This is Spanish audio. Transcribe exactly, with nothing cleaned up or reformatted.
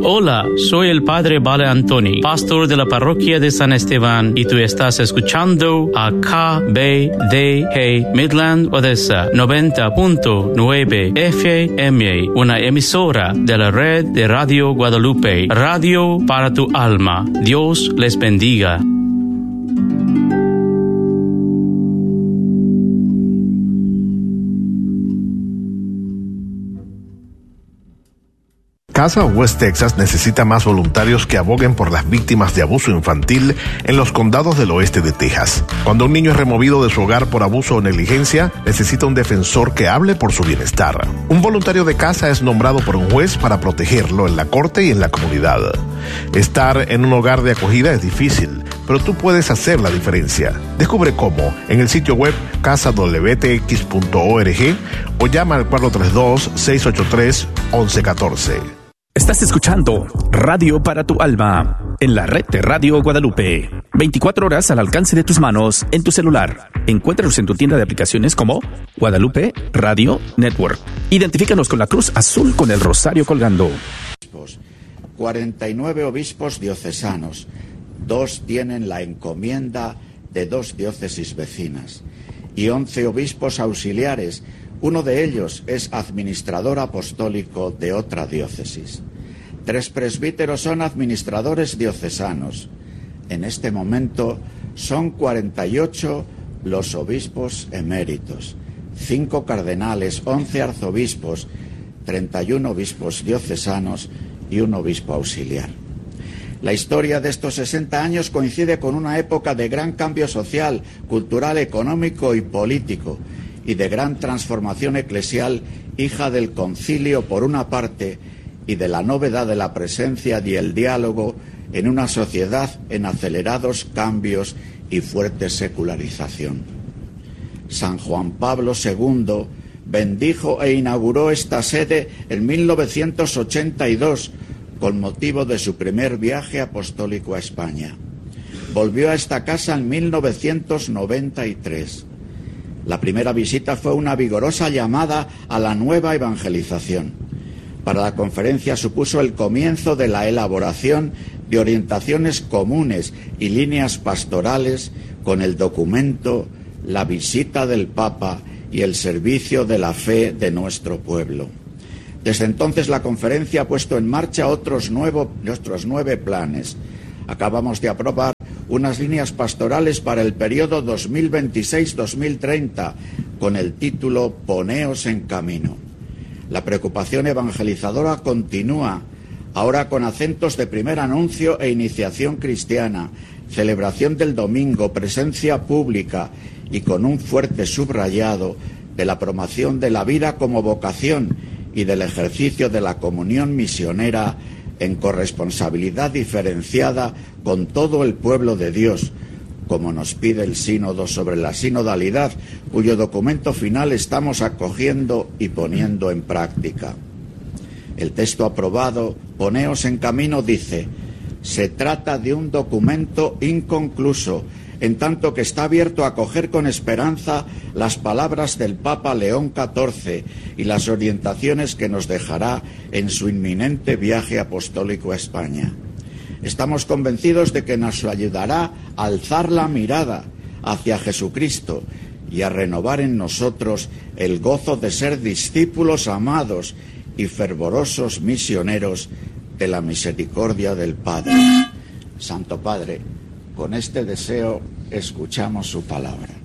Hola, soy el Padre Vale Antoni, pastor de la parroquia de San Esteban, y tú estás escuchando a K B D G Midland Odessa noventa punto nueve F M, una emisora de la red de Radio Guadalupe, Radio para tu alma. Dios les bendiga. Casa West Texas necesita más voluntarios que aboguen por las víctimas de abuso infantil en los condados del oeste de Texas. Cuando un niño es removido de su hogar por abuso o negligencia, necesita un defensor que hable por su bienestar. Un voluntario de casa es nombrado por un juez para protegerlo en la corte y en la comunidad. Estar en un hogar de acogida es difícil, pero tú puedes hacer la diferencia. Descubre cómo en el sitio web casa w t x punto org o llama al cuatro tres dos, seis ocho tres, once catorce. Estás escuchando Radio para tu alma en la red de Radio Guadalupe. veinticuatro horas al alcance de tus manos en tu celular. Encuéntranos en tu tienda de aplicaciones como Guadalupe Radio Network. Identifícanos con la cruz azul con el rosario colgando. cuarenta y nueve obispos diocesanos. Dos tienen la encomienda de dos diócesis vecinas. Y once obispos auxiliares. Uno de ellos es administrador apostólico de otra diócesis. Tres presbíteros son administradores diocesanos. En este momento son cuarenta y ocho los obispos eméritos, cinco cardenales, once arzobispos, treinta y uno obispos diocesanos y un obispo auxiliar. La historia de estos sesenta años coincide con una época de gran cambio social, cultural, económico y político, y de gran transformación eclesial, hija del concilio por una parte y de la novedad de la presencia y el diálogo en una sociedad en acelerados cambios y fuerte secularización. San Juan Pablo segundo bendijo e inauguró esta sede en mil novecientos ochenta y dos con motivo de su primer viaje apostólico a España. Volvió a esta casa en mil novecientos noventa y tres. La primera visita fue una vigorosa llamada a la nueva evangelización. Para la conferencia supuso el comienzo de la elaboración de orientaciones comunes y líneas pastorales con el documento La visita del Papa y el servicio de la fe de nuestro pueblo. Desde entonces la conferencia ha puesto en marcha otros, nuevo, otros nueve planes. Acabamos de aprobar unas líneas pastorales para el periodo dos mil veintiséis dos mil treinta con el título Poneos en camino. La preocupación evangelizadora continúa, ahora con acentos de primer anuncio e iniciación cristiana, celebración del domingo, presencia pública y con un fuerte subrayado de la promoción de la vida como vocación y del ejercicio de la comunión misionera en corresponsabilidad diferenciada con todo el pueblo de Dios, como nos pide el Sínodo sobre la sinodalidad, cuyo documento final estamos acogiendo y poniendo en práctica. El texto aprobado, Poneos en camino, dice: se trata de un documento inconcluso, en tanto que está abierto a acoger con esperanza las palabras del Papa León catorce y las orientaciones que nos dejará en su inminente viaje apostólico a España. Estamos convencidos de que nos ayudará a alzar la mirada hacia Jesucristo y a renovar en nosotros el gozo de ser discípulos amados y fervorosos misioneros de la misericordia del Padre. Santo Padre, con este deseo escuchamos su palabra.